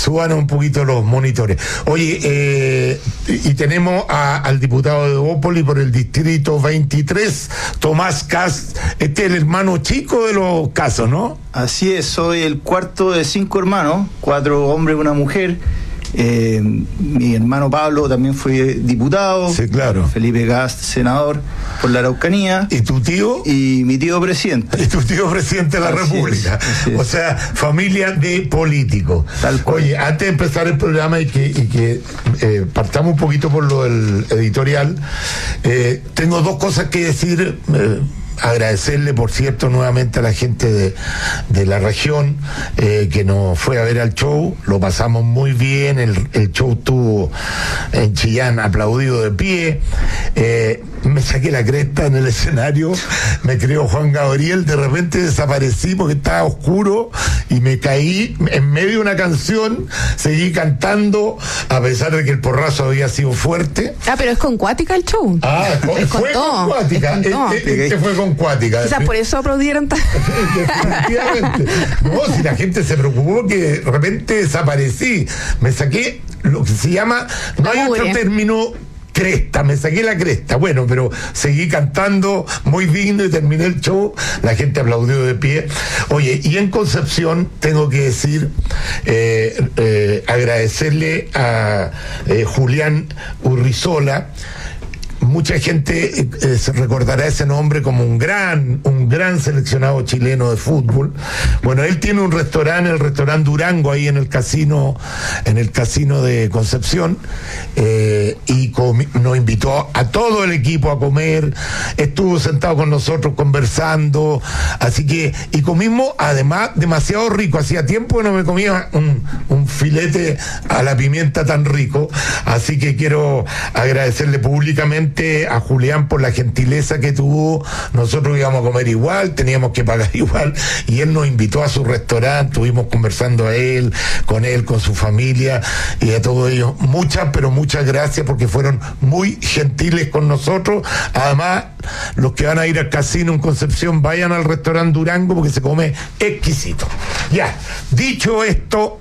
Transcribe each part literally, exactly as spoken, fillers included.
suban un poquito los monitores. Oye, eh, y tenemos a, al diputado de Bópoli por el distrito veintitrés, Tomás Kast. Este es el hermano chico de los casos, ¿no? Así es, soy el cuarto de cinco hermanos, cuatro hombres y una mujer. Eh, mi hermano Pablo también fue diputado. Sí, claro. Felipe Kast, senador por la Araucanía. ¿Y tu tío? Y mi tío presidente. Y tu tío presidente de la así República. Es, es. O sea, familia de políticos. Tal cual. Oye, antes de empezar el programa y que, y que eh, partamos un poquito por lo del editorial, eh, tengo dos cosas que decir. Eh, agradecerle, por cierto, nuevamente a la gente de, de la región eh, que nos fue a ver al show. Lo pasamos muy bien, el, el show estuvo en Chillán aplaudido de pie. Eh, me saqué la cresta en el escenario, me creó Juan Gabriel, de repente desaparecí porque estaba oscuro y me caí en medio de una canción, seguí cantando a pesar de que el porrazo había sido fuerte. Ah, pero es con Cuática el show. Ah, con, es con fue todo, con Cuática. es con todo. Este, este fue con Cuática. Quizás por eso aplaudieron tanto. Definitivamente. No, si la gente se preocupó que de repente desaparecí. Me saqué lo que se llama, no hay otro término, cresta, me saqué la cresta. Bueno, pero seguí cantando muy digno y terminé el show, la gente aplaudió de pie. Oye, y en Concepción tengo que decir, eh, eh, agradecerle a eh, Julián Urrizola. Mucha gente eh, eh, se recordará ese nombre como un gran, un gran seleccionado chileno de fútbol. Bueno, él tiene un restaurante, el restaurante Durango, ahí en el casino, en el casino de Concepción, eh, y comi- nos invitó a todo el equipo a comer, estuvo sentado con nosotros conversando, así que, y comimos además demasiado rico. Hacía tiempo que no me comía un, un filete a la pimienta tan rico, así que quiero agradecerle públicamente a Julián por la gentileza que tuvo. Nosotros íbamos a comer igual, teníamos que pagar igual, y él nos invitó a su restaurante, estuvimos conversando a él, con él, con su familia y a todos ellos. Muchas, pero muchas gracias porque fueron muy gentiles con nosotros. Además, los que van a ir al casino en Concepción, vayan al restaurante Durango porque se come exquisito. Ya, dicho esto,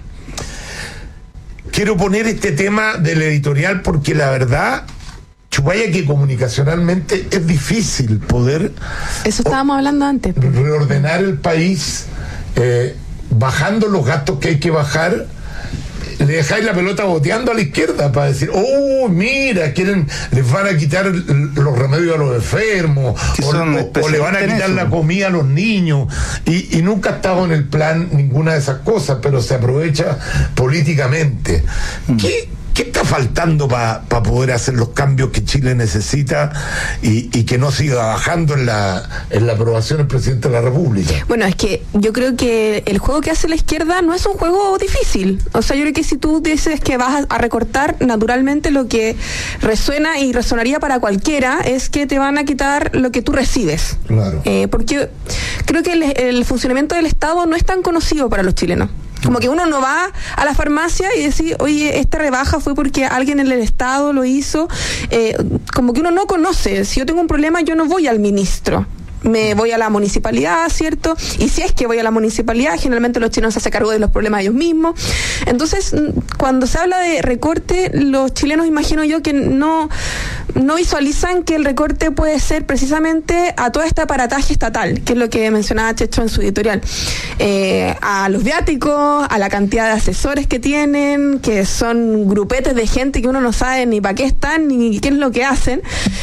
quiero poner este tema del editorial porque la verdad, vaya que comunicacionalmente es difícil poder... Eso estábamos hablando antes. Reordenar el país, eh, bajando los gastos que hay que bajar. Le dejáis la pelota boteando a la izquierda para decir, oh, mira, quieren, les van a quitar los remedios a los enfermos, o, o, o le van a quitar la comida a los niños, y, y nunca ha estado en el plan ninguna de esas cosas, pero se aprovecha políticamente. Mm. ¿Qué? ¿Qué está faltando para pa poder hacer los cambios que Chile necesita y, y que no siga bajando en la, en la aprobación del presidente de la República? Bueno, es que yo creo que el juego que hace la izquierda no es un juego difícil. O sea, yo creo que si tú dices que vas a, a recortar, naturalmente lo que resuena y resonaría para cualquiera es que te van a quitar lo que tú recibes. Claro. Eh, porque creo que el, el funcionamiento del Estado no es tan conocido para los chilenos. Como que uno no va a la farmacia y decir, oye, esta rebaja fue porque alguien en el Estado lo hizo. Eh, como que uno no conoce. Si yo tengo un problema, yo no voy al ministro. Me voy a la municipalidad, ¿cierto? Y si es que voy a la municipalidad, generalmente los chilenos se hacen cargo de los problemas ellos mismos. Entonces, cuando se habla de recorte, los chilenos, imagino yo, que no, no visualizan que el recorte puede ser precisamente a todo este aparataje estatal, que es lo que mencionaba Checho en su editorial. Eh, a los viáticos, a la cantidad de asesores que tienen, que son grupetes de gente que uno no sabe ni para qué están, ni qué es lo que hacen.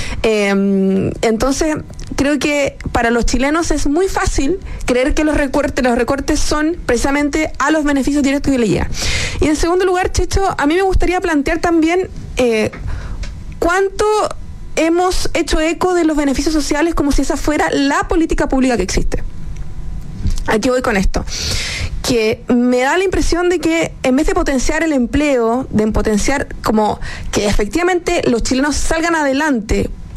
Eh, entonces, creo que para los chilenos es muy fácil creer que los recortes, los recortes son precisamente a los beneficios directos que le llegan. Y en segundo lugar, Checho, a mí me gustaría plantear también eh, cuánto hemos hecho eco de los beneficios sociales como si esa fuera la política pública que existe. Aquí voy con esto. Que me da la impresión de que en vez de potenciar el empleo, de potenciar como que efectivamente los chilenos salgan adelante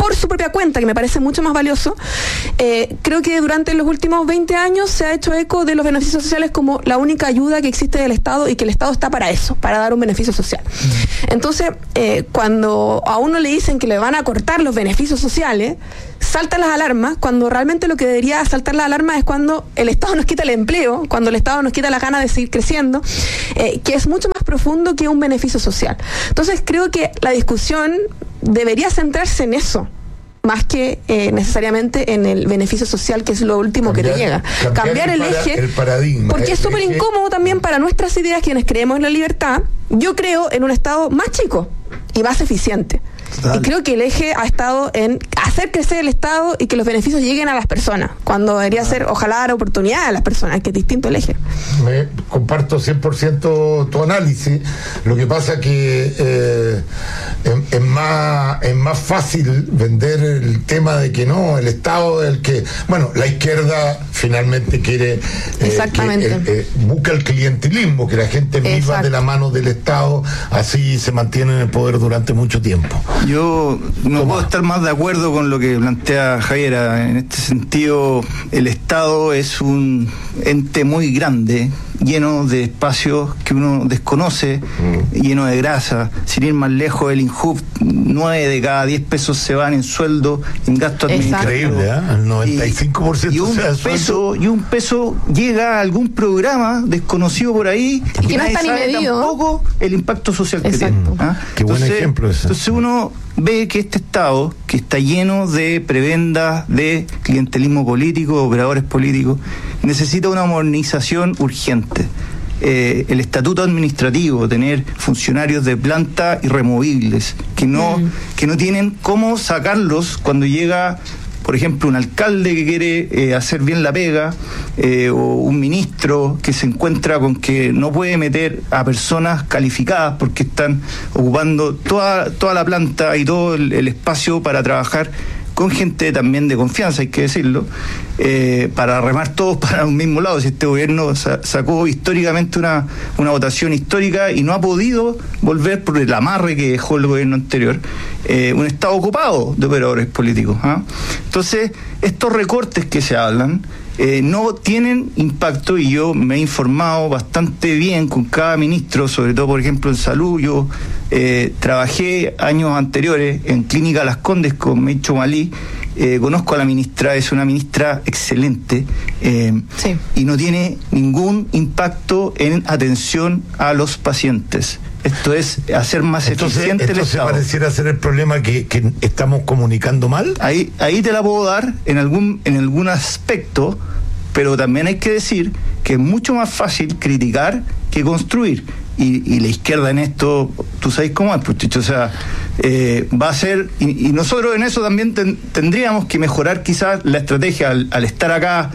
por su propia cuenta, que me parece mucho más valioso, eh, creo que durante los últimos veinte años se ha hecho eco de los beneficios sociales como la única ayuda que existe del Estado y que el Estado está para eso, para dar un beneficio social. Entonces, eh, cuando a uno le dicen que le van a cortar los beneficios sociales, saltan las alarmas, cuando realmente lo que debería saltar las alarmas es cuando el Estado nos quita el empleo, cuando el Estado nos quita la gana de seguir creciendo, eh, que es mucho más profundo que un beneficio social. Entonces creo que la discusión debería centrarse en eso, más que eh, necesariamente en el beneficio social, que es lo último cambiar, que te llega. Cambiar, cambiar el, el eje, el paradigma. Porque es súper incómodo también para nuestras ideas, quienes creemos en la libertad. Yo creo en un Estado más chico y más eficiente. Total. Y creo que el eje ha estado en hacer crecer el Estado y que los beneficios lleguen a las personas, cuando debería ser, ojalá, dar oportunidad a las personas, que es distinto el eje. Me comparto cien por ciento tu análisis. Lo que pasa que eh, es, es, más, es más fácil vender el tema de que no, el Estado es el que... Bueno, la izquierda finalmente quiere... Eh, Exactamente. Que, eh, eh, busca el clientelismo, que la gente viva Exacto. de la mano del Estado, así se mantiene en el poder durante mucho tiempo. Yo no Toma. puedo estar más de acuerdo con lo que plantea Javier. En este sentido, el Estado es un ente muy grande, lleno de espacios que uno desconoce, mm. lleno de grasa. Sin ir más lejos, el INJUV, nueve de cada diez pesos se van en sueldo, en gasto administrativo. Increíble, ¿eh? El noventa y cinco por ciento. Y, y, un sea peso, y un peso llega a algún programa desconocido por ahí y que no nadie sabe tampoco el impacto social Exacto. que tiene. ¿Ah? Qué entonces, buen ejemplo ese. Entonces uno ve que este Estado, que está lleno de prebendas, de clientelismo político, operadores políticos, necesita una modernización urgente. Eh, el estatuto administrativo, tener funcionarios de planta irremovibles, que no, mm. que no tienen cómo sacarlos cuando llega, por ejemplo, un alcalde que quiere eh, hacer bien la pega, eh, o un ministro que se encuentra con que no puede meter a personas calificadas porque están ocupando toda, toda la planta y todo el, el espacio para trabajar con gente también de confianza, hay que decirlo, eh, para remar todos para un mismo lado. Si este gobierno sa- sacó históricamente una, una votación histórica y no ha podido volver por el amarre que dejó el gobierno anterior, eh, un Estado ocupado de operadores políticos. ¿eh? Entonces, estos recortes que se hablan eh, no tienen impacto, y yo me he informado bastante bien con cada ministro, sobre todo, por ejemplo, en salud. Yo eh, trabajé años anteriores en Clínica Las Condes con Mecho Malí. Eh, conozco a la ministra, es una ministra excelente, eh, sí. y no tiene ningún impacto en atención a los pacientes. Esto es hacer más entonces, eficiente el Estado. Pareciera ser el problema que, que estamos comunicando mal. Ahí, ahí te la puedo dar en algún, en algún aspecto, pero también hay que decir que es mucho más fácil criticar que construir. Y, y la izquierda en esto, tú sabes cómo es, pues, chicho, o sea, eh, va a ser, y, y nosotros en eso también ten, tendríamos que mejorar quizás la estrategia al, al estar acá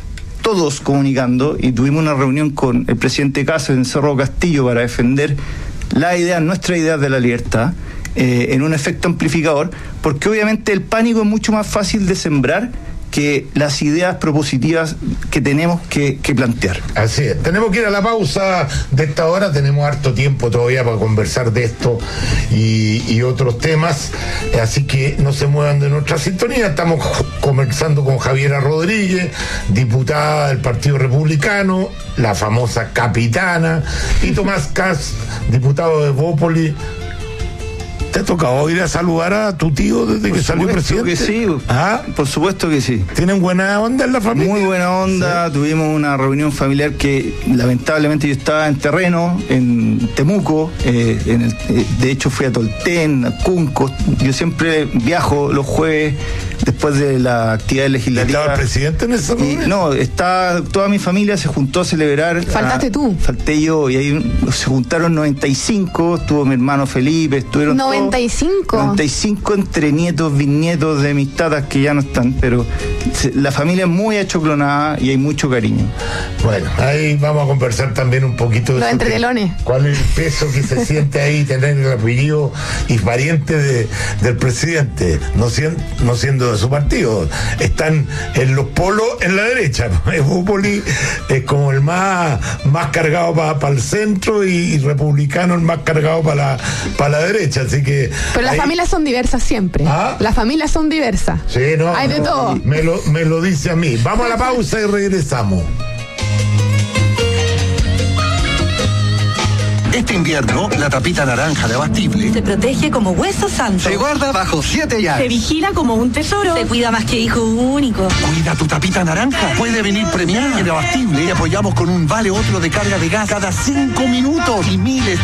todos comunicando, y tuvimos una reunión con el presidente Casas en Cerro Castillo para defender la idea, nuestra idea de la libertad, eh, en un efecto amplificador, porque obviamente el pánico es mucho más fácil de sembrar que las ideas propositivas que tenemos que, que plantear. Así es. Tenemos que ir a la pausa de esta hora, tenemos harto tiempo todavía para conversar de esto y, y otros temas, así que no se muevan de nuestra sintonía. Estamos conversando con Javiera Rodríguez, diputada del Partido Republicano, la famosa capitana, y Tomás Kass, diputado de Bópoli. ¿Te ha tocado ir a saludar a tu tío desde por que salió presidente? Que sí, ¿Ah? Por supuesto que sí. ¿Tienen buena onda en la familia? Muy buena onda, sí. Tuvimos una reunión familiar que lamentablemente yo estaba en terreno, en Temuco, eh, en el, eh, de hecho fui a Tolten, a Cunco. Yo siempre viajo los jueves después de la actividad legislativa. ¿Estaba el presidente en esa reunión? No, está, toda mi familia se juntó a celebrar. ¿Faltaste a, tú? Falté yo, y ahí se juntaron noventa y cinco, estuvo mi hermano Felipe, estuvieron noventa y cinco. noventa y cinco entre nietos, bisnietos de mis tatas que ya no están, pero la familia es muy achoclonada y hay mucho cariño. Bueno, ahí vamos a conversar también un poquito de los entretelones. ¿Cuál es el peso que se siente ahí tener el apellido y pariente de, del presidente, no siendo, no siendo de su partido? Están en los polos en la derecha. Bópoli es como el más, más cargado para pa el centro, y, y Republicano el más cargado para la, pa la derecha, así que que... Pero ahí... las familias son diversas siempre. ¿Ah? Las familias son diversas. Sí, no. Hay de no, todo. Me lo, me lo dice a mí. Vamos a la pausa y regresamos. Este invierno, la tapita naranja de Abastible se protege como hueso santo. Se guarda bajo siete llaves. Se vigila como un tesoro. Se cuida más que hijo único. Cuida tu tapita naranja. Puede venir premiada. En Abastible te apoyamos con un vale otro de carga de gas cada cinco minutos y miles